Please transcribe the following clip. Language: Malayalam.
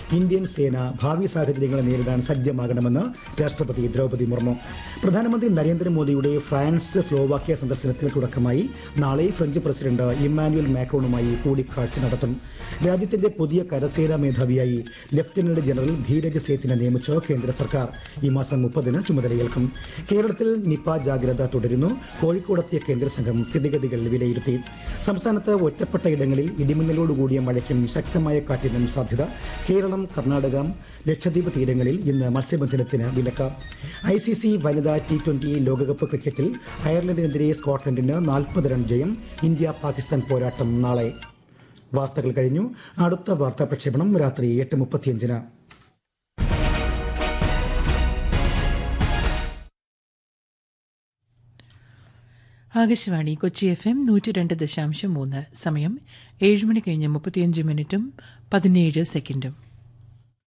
ഇന്ത്യൻ സേന ഭാവി സാഹചര്യങ്ങളെ നേരിടാൻ സജ്ജമാകണമെന്ന് രാഷ്ട്രപതി ദ്രൗപദി മുർമു. പ്രധാനമന്ത്രി നരേന്ദ്രമോദിയുടെ ഫ്രാൻസ് സ്ലോവാക്യ സന്ദർശനത്തിന് തുടക്കമായി നാളെ ഫ്രഞ്ച് പ്രസിഡന്റ് ഇമ്മാനുവൽ മാക്രോണുമായി കൂടിക്കാഴ്ച നടത്തും. രാജ്യത്തിന്റെ പുതിയ കരസേനാ മേധാവിയായി ലഫ്റ്റനന്റ് ജനറൽ ധീരജ് സേത്തിനെ നിയമിച്ച് കേന്ദ്ര സർക്കാർ ഈ മാസം 30-ന് ചുമതലയേൽക്കും. കേരളത്തിൽ നിപ ജാഗ്രത തുടരുന്നു. കോഴിക്കോടെത്തിയ കേന്ദ്ര സംഘം സ്ഥിതിഗതികൾ വിലയിരുത്തി. സംസ്ഥാനത്ത് ഒറ്റപ്പെട്ട ഇടങ്ങളിൽ ഇടിമിന്നലോടുകൂടിയ മഴയ്ക്കും ശക്തമായ കാറ്റിനും സാധ്യത. കേരളം, കർണാടക, ലക്ഷദ്വീപ് തീരങ്ങളിൽ ഇന്ന് മത്സ്യബന്ധനത്തിന് വിലക്ക്. ICC വനിതാ T20 ലോകകപ്പ് ക്രിക്കറ്റിൽ അയർലൻഡിനെതിരെ സ്കോട്ട്ലൻഡിന് 40 റൺ ജയം. ഇന്ത്യ പാകിസ്ഥാൻ പോരാട്ടം നാളെ. വാർത്തകൾ കഴിഞ്ഞു. അടുത്ത വാർത്താ പ്രക്ഷേപണം രാത്രി 8:35-ന്. ആകാശവാണി കൊച്ചി FM 102.3. സമയം 7 മണി കഴിഞ്ഞ് 35 മിനിറ്റും 17 സെക്കൻഡും.